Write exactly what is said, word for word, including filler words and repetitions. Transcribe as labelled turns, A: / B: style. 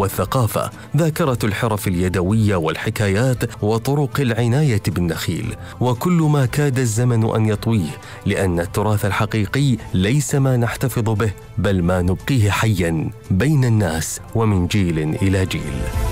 A: والثقافة، ذاكرة الحرف اليدوية والحكايات وطرق العناية بالنخيل، وكل ما كاد الزمن أن يطويه، لأن التراث الحقيقي ليس ما نحتفظ به بل ما نبقيه حياً بين الناس ومن جيل إلى جيل.